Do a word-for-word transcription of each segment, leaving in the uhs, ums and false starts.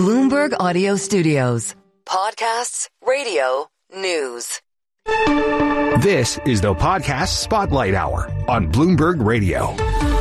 Bloomberg Audio Studios. Podcasts, radio, news. This is the Podcast Spotlight Hour on Bloomberg Radio.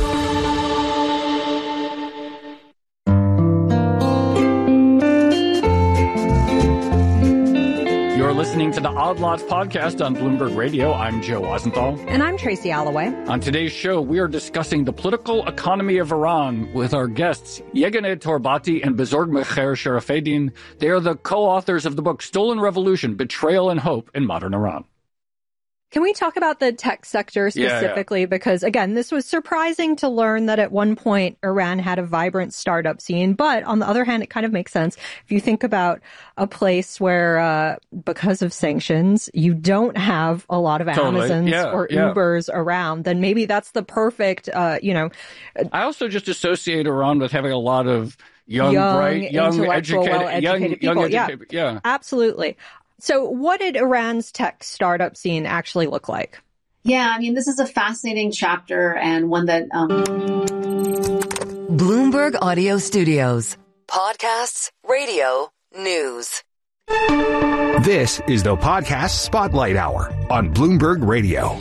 You're listening to the Odd Lots podcast on Bloomberg Radio. I'm Joe Rosenthal. And I'm Tracy Alloway. On today's show, we are discussing the political economy of Iran with our guests, Yeganeh Torbati and Bezorg Mecher Sharafeddin. They are the co-authors of the book Stolen Revolution, Betrayal and Hope in Modern Iran. Can we talk about the tech sector specifically? Yeah, yeah. Because, again, this was surprising to learn that at one point Iran had a vibrant startup scene. But on the other hand, it kind of makes sense. If you think about a place where, uh, because of sanctions, you don't have a lot of Totally. Amazons Yeah, or yeah. Ubers around, then maybe that's the perfect, uh, you know. I also just associate Iran with having a lot of young, Young, bright, young, intellectual, educated, well-educated young, people. young Yeah. educated, yeah. Absolutely. So what did Iran's tech startup scene actually look like? Yeah, I mean, this is a fascinating chapter and one that... Um... Bloomberg Audio Studios. Podcasts, radio, news. This is the Podcast Spotlight Hour on Bloomberg Radio.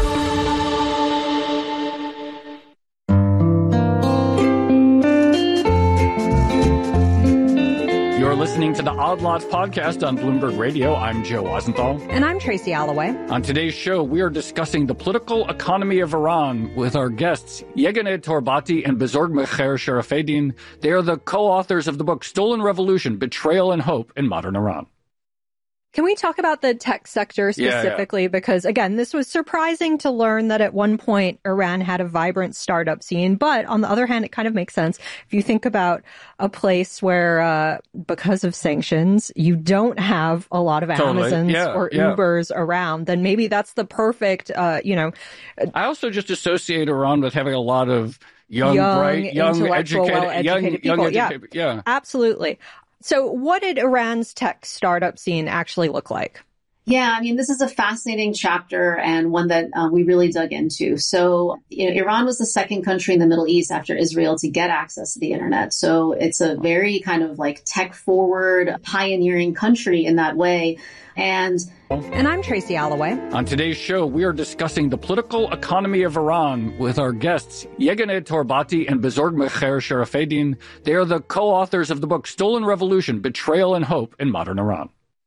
You're listening to the Odd Lots podcast on Bloomberg Radio. I'm Joe Rosenthal. And I'm Tracy Alloway. On today's show, we are discussing the political economy of Iran with our guests, Yeganeh Torbati and Bezorg Mecher Sharafeddin. They are the co-authors of the book Stolen Revolution, Betrayal and Hope in Modern Iran. Can we talk about the tech sector specifically? Yeah, yeah. Because, again, this was surprising to learn that at one point Iran had a vibrant startup scene. But on the other hand, it kind of makes sense. If you think about a place where, uh, because of sanctions, you don't have a lot of Totally. Amazons Yeah, or yeah. Ubers around, then maybe that's the perfect, uh, you know. I also just associate Iran with having a lot of young, Young, bright, young, intellectual, educated, well-educated young, people. young Yeah. educated, yeah. Absolutely. So what did Iran's tech startup scene actually look like? Yeah, I mean, this is a fascinating chapter and one that uh, we really dug into. So you know, Iran was the second country in the Middle East after Israel to get access to the internet. So it's a very kind of like tech-forward, pioneering country in that way. And And I'm Tracy Alloway. On today's show, we are discussing the political economy of Iran with our guests, Yeganeh Torbati and Bezorg Mecher Sharafeddin. They are the co-authors of the book Stolen Revolution, Betrayal and Hope in Modern Iran.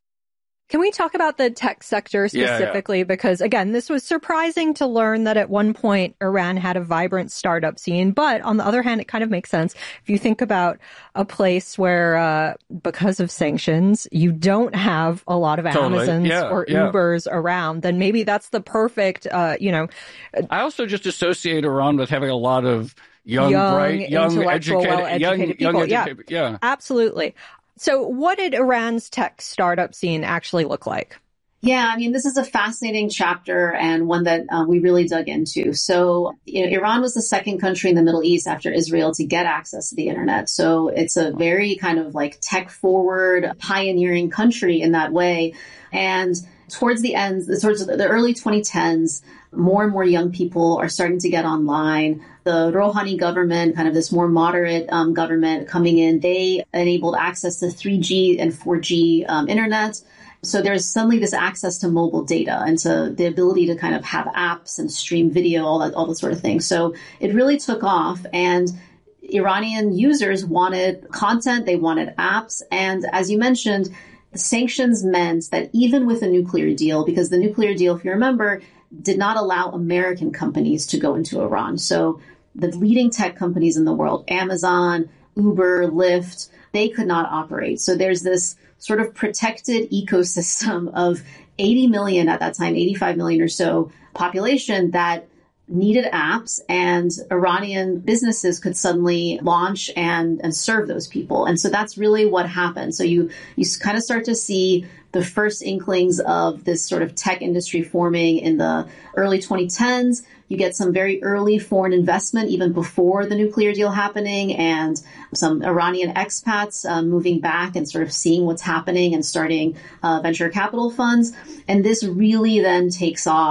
Can we talk about the tech sector Yeah, yeah. specifically? Because, again, this was surprising to learn that at one point Iran had a vibrant startup scene. But on the other hand, it kind of makes sense. If you think about a place where, uh, because of sanctions, you don't have a lot of Totally. Amazons Yeah, or yeah. Ubers around, then maybe that's the perfect, uh, you know. I also just associate Iran with having a lot of young, Young, bright, young, intellectual, educated, well-educated young, people. young Yeah. educated, yeah. Absolutely. So what did Iran's tech startup scene actually look like? yeah, I mean, this is a fascinating chapter and one that uh, we really dug into. So you know, Iran was the second country in the Middle East after Israel to get access to the internet. So it's a very kind of like tech-forward, pioneering country in that way. And towards the end, towards the early twenty tens, more and more young people are starting to get online. The Rouhani government, kind of this more moderate um, government coming in, they enabled access to three G and four G um, internet. So there's suddenly this access to mobile data and to the ability to kind of have apps and stream video, all that, all that sort of thing. So it really took off, and Iranian users wanted content, they wanted apps. And as you mentioned, sanctions meant that even with a nuclear deal, because the nuclear deal, if you remember, did not allow American companies to go into Iran. So the leading tech companies in the world, Amazon, Uber, Lyft, they could not operate. So there's this sort of protected ecosystem of eighty million at that time, eighty-five million or so population that needed apps, and Iranian businesses could suddenly launch and, and serve those people. And so that's really what happened. So you, you kind of start to see the first inklings of this sort of tech industry forming in the early twenty tens. You get some very early foreign investment even before the nuclear deal happening, and some Iranian expats um, moving back and sort of seeing what's happening and starting uh, venture capital funds. And this really then takes off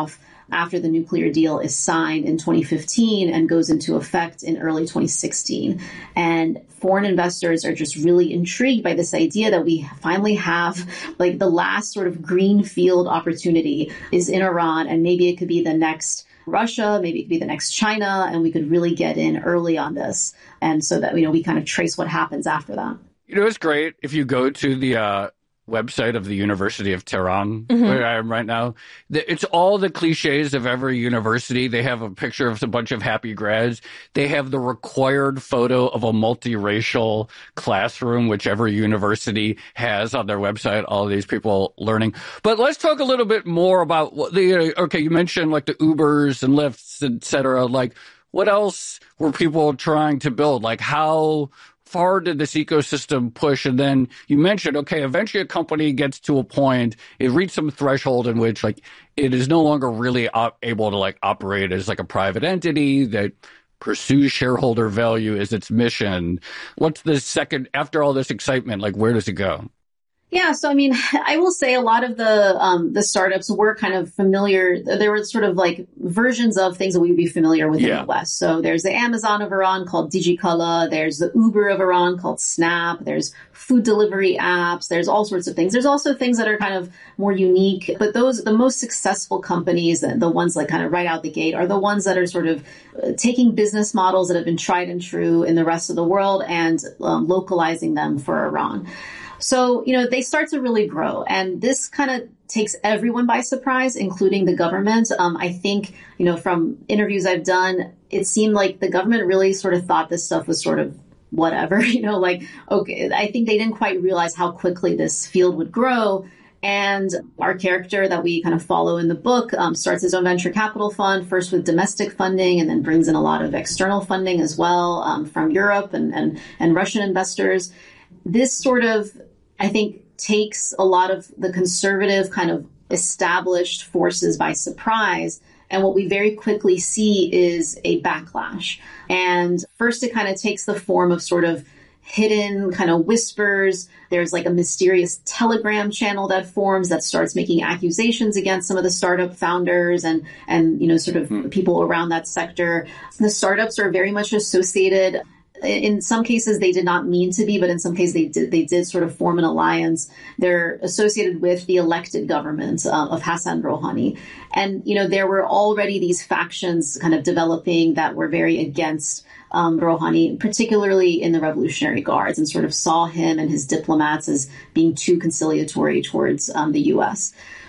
after the nuclear deal is signed in twenty fifteen and goes into effect in early twenty sixteen. And foreign investors are just really intrigued by this idea that we finally have like the last sort of greenfield opportunity is in Iran, and maybe it could be the next Russia, maybe it could be the next China, and we could really get in early on this. And so that, you know, we kind of trace what happens after that. You know, it's great if you go to the uh, website of the University of Tehran, mm-hmm. where I am right now. It's all the cliches of every university. They have a picture of a bunch of happy grads. They have the required photo of a multiracial classroom, which every university has on their website, all these people learning. But let's talk a little bit more about what the, okay, you mentioned like the Ubers and Lyfts, et cetera. Like, what else were people trying to build? Like, how far did this ecosystem push? And then you mentioned, okay, eventually a company gets to a point, it reached some threshold in which like it is no longer really op- able to like operate as like a private entity that pursues shareholder value as its mission. What's the second, after all this excitement, like where does it go? Yeah, so I mean, I will say a lot of the um, the startups were kind of familiar. There were sort of like versions of things that we would be familiar with yeah. in the West. So there's the Amazon of Iran called DigiColor. There's the Uber of Iran called Snap. There's food delivery apps. There's all sorts of things. There's also things that are kind of more unique. But those, the most successful companies, the ones like kind of right out the gate, are the ones that are sort of taking business models that have been tried and true in the rest of the world and um, localizing them for Iran. So, you know, they start to really grow, and this kind of takes everyone by surprise, including the government. Um, I think, you know, from interviews I've done, it seemed like the government really sort of thought this stuff was sort of whatever, you know, like, okay, I think they didn't quite realize how quickly this field would grow. And our character that we kind of follow in the book um, starts his own venture capital fund, first with domestic funding, and then brings in a lot of external funding as well um, from Europe and, and, and Russian investors. This sort of, I think, takes a lot of the conservative kind of established forces by surprise. And what we very quickly see is a backlash. And first, it kind of takes the form of sort of hidden kind of whispers. There's like a mysterious Telegram channel that forms that starts making accusations against some of the startup founders and, and you know, sort of mm. people around that sector. The startups are very much associated. In some cases, they did not mean to be, but in some cases, they did, they did sort of form an alliance. They're associated with the elected government uh, of Hassan Rouhani. And, you know, there were already these factions kind of developing that were very against um, Rouhani, particularly in the Revolutionary Guards, and sort of saw him and his diplomats as being too conciliatory towards um, the U S.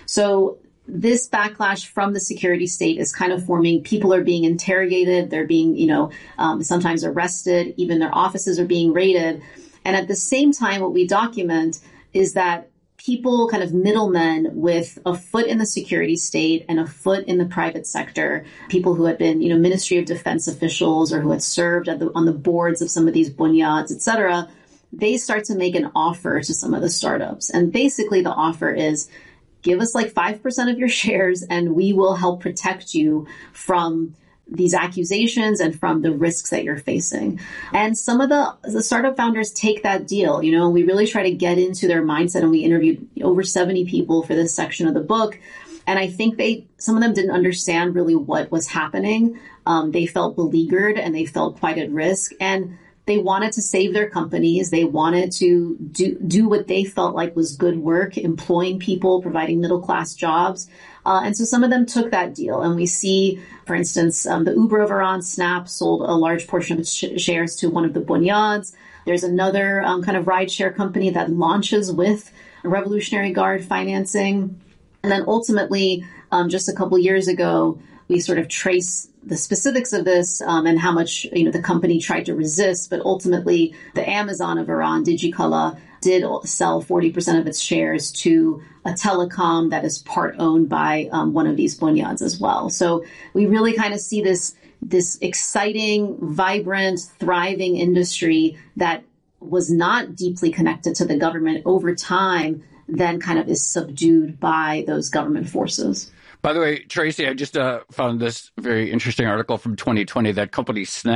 So this backlash from the security state is kind of forming. People are being interrogated. They're being, you know, um, sometimes arrested. Even their offices are being raided. And at the same time, what we document is that people, kind of middlemen with a foot in the security state and a foot in the private sector, people who had been, you know, Ministry of Defense officials or who had served at the, on the boards of some of these bunyads, et cetera, they start to make an offer to some of the startups. And basically the offer is, give us like five percent of your shares and we will help protect you from these accusations and from the risks that you're facing. And some of the, the startup founders take that deal. You know, we really try to get into their mindset, and we interviewed over seventy people for this section of the book. And I think they, some of them didn't understand really what was happening. Um, they felt beleaguered and they felt quite at risk. And they wanted to save their companies. They wanted to do, do what they felt like was good work, employing people, providing middle-class jobs. Uh, and so some of them took that deal. And we see, for instance, um, the Uber of Iran, Snap, sold a large portion of its sh- shares to one of the bunyads. There's another um, kind of rideshare company that launches with Revolutionary Guard financing. And then ultimately, um, just a couple years ago, we sort of trace the specifics of this um, and how much, you know, the company tried to resist. But ultimately, the Amazon of Iran, DigiColor, did sell forty percent of its shares to a telecom that is part owned by um, one of these bunyads as well. So we really kind of see this, this exciting, vibrant, thriving industry that was not deeply connected to the government over time, then kind of is subdued by those government forces. By the way, Tracy, I just uh, found this very interesting article from twenty twenty. That company Snap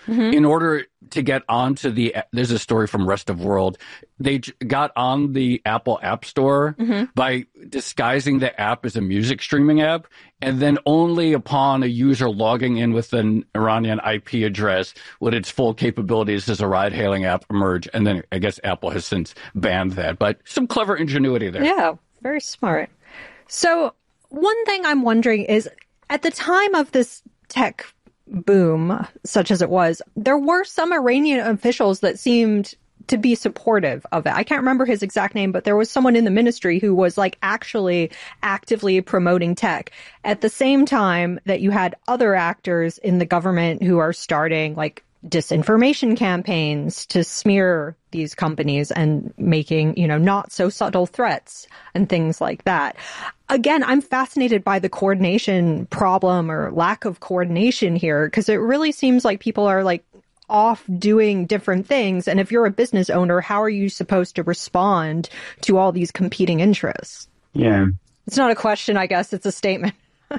mm-hmm. in order to get onto the, there's a story from Rest of World. They got on the Apple App Store mm-hmm. by disguising the app as a music streaming app. And then only upon a user logging in with an Iranian I P address would its full capabilities as a ride-hailing app emerge. And then I guess Apple has since banned that. But some clever ingenuity there. Yeah, very smart. So one thing I'm wondering is, at the time of this tech boom, such as it was, there were some Iranian officials that seemed to be supportive of it. I can't remember his exact name, but there was someone in the ministry who was like actually actively promoting tech at the same time that you had other actors in the government who are starting like disinformation campaigns to smear these companies and making, you know, not so subtle threats and things like that. Again, I'm fascinated by the coordination problem or lack of coordination here, because it really seems like people are like off doing different things. And if you're a business owner, how are you supposed to respond to all these competing interests? Yeah. It's not a question, I guess. It's a statement.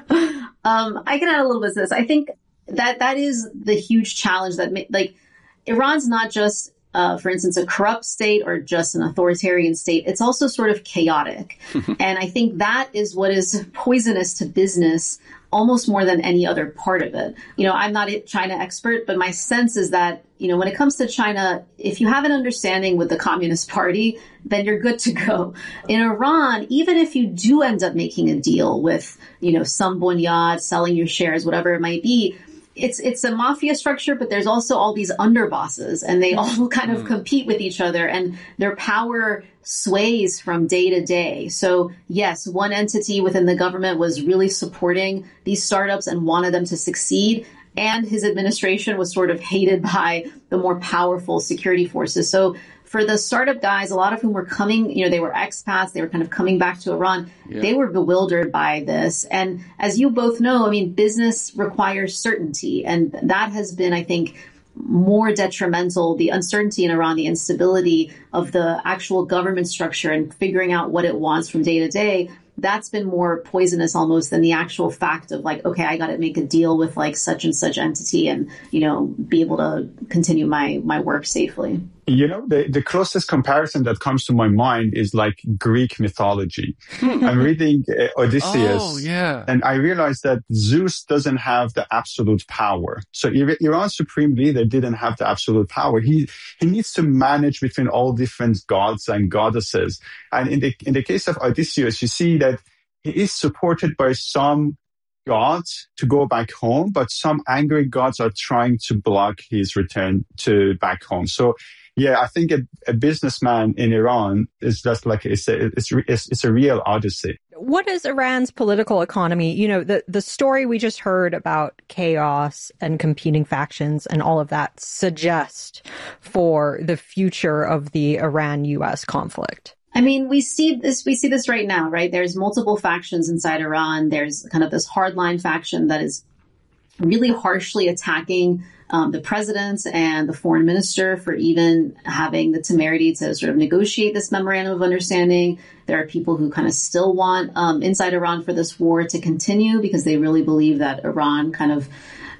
um, I can add a little bit to this. I think that that is the huge challenge that, like, Iran's not just, uh, for instance, a corrupt state or just an authoritarian state. It's also sort of chaotic. And I think that is what is poisonous to business almost more than any other part of it. You know, I'm not a China expert, but my sense is that, you know, when it comes to China, if you have an understanding with the Communist Party, then you're good to go. In Iran, even if you do end up making a deal with, you know, some bunyad, selling your shares, whatever it might be, it's it's a mafia structure, but there's also all these underbosses, and they all kind of mm. compete with each other, and their power sways from day to day. So yes, one entity within the government was really supporting these startups and wanted them to succeed, and his administration was sort of hated by the more powerful security forces. So for the startup guys, a lot of whom were coming, you know, they were expats, they were kind of coming back to Iran. Yeah. They were bewildered by this. And as you both know, I mean, business requires certainty. And that has been, I think, more detrimental, the uncertainty in Iran, the instability of the actual government structure and figuring out what it wants from day to day. That's been more poisonous almost than the actual fact of like, okay, I got to make a deal with like such and such entity and, you know, be able to continue my, my work safely. You know, the, the closest comparison that comes to my mind is like Greek mythology. I'm reading uh, Odysseus. Oh, yeah. And I realized that Zeus doesn't have the absolute power. So Iran's supreme leader didn't have the absolute power. He he needs to manage between all different gods and goddesses. And in the in the case of Odysseus, you see that he is supported by some gods to go back home, but some angry gods are trying to block his return to back home. So yeah, I think a, a businessman in Iran is just like, it's a, it's, it's, it's a real odyssey. What is Iran's political economy? You know, the, the story we just heard about chaos and competing factions and all of that suggest for the future of the Iran-U S conflict. I mean, we see this, we see this right now, right? There's multiple factions inside Iran. There's kind of this hardline faction that is really harshly attacking um, the president and the foreign minister for even having the temerity to sort of negotiate this memorandum of understanding. There are people who kind of still want um, inside Iran for this war to continue because they really believe that Iran kind of